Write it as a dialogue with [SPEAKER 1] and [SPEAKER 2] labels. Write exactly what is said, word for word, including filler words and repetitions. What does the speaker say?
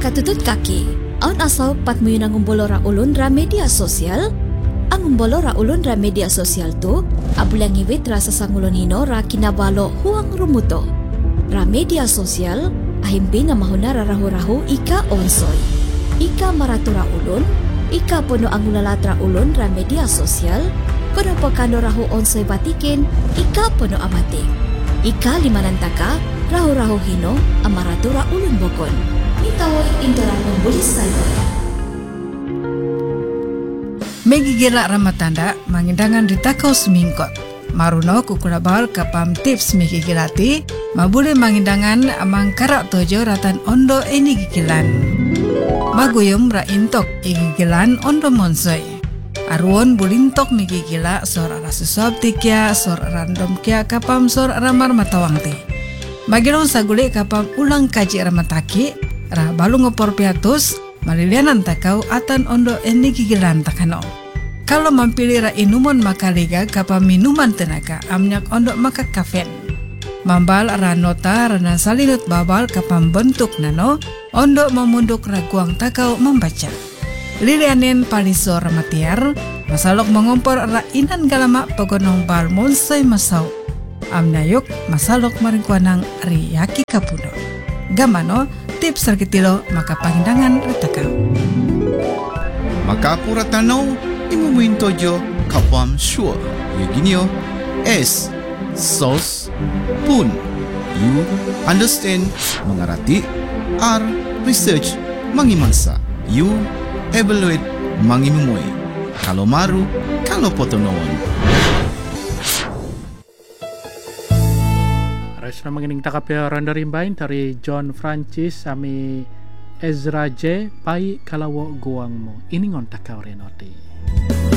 [SPEAKER 1] Makatutut kaki, aun asaw patmuyo ng umbolo ra ulun ra media sosial. Ang umbolo ra ulun ra media sosial tu, abulang iwit ra sa sangulonino ra kinabalo huang rumuto. Ra media sosial, ahimbi na mahuna ra rahu-rahu ika onsoy. Ika maratura ulun, ika puno ang ulalatra ulun ra media sosial, kuno pagkano rahu onsoy batikin, ika puno amatik. Ika limanantaka, rahu-rahu hino, amaratura ulun bokon. Itawoy intoran membulis tayo.
[SPEAKER 2] Megigila ramatanda mangindangan ditakaw sumingkot. Maruno kukulabal kapam tips megigilati, mabuli mangindangan amang karak tojo ratan ondo ini gigilan. Maguyum ra intok igigilan ondo monsoy. Aruon bulintok megigila sor ara susab tikya sor random kya kapam sor ramar matawangti. Magilong saguli kapam ulang kaji ramataki, ra balu ngopor piatus, malilianan takau atan ondo ini gigilan takano. Kalau mampili ra inuman makaliga kapam minuman tenaga amnyak ondo maka kafen. Mambal ra nota rana salinut babal kapam bentuk nano ondo memunduk raguang takau membaca. Lilianen paliso ramatiar, masalok mengompor ra inan galama pegonong bal monsai masau. Amnayuk masalok maringkuanang riyaki kapuno. Gamano tips sarkitilo maka pangindangan retakau.
[SPEAKER 3] Maka aku ratanaw imumin tojo kapam sure. Yaginyo S sauce pun. You understand mengarati R research mangimansa. You evaluate mangimumuy. Kalau maru kalau potonoon.
[SPEAKER 4] Aras na mangining takapya randarimbain tari John Francis ami Ezra J. Pai kalawo guang mo. Iningon takaw renoti.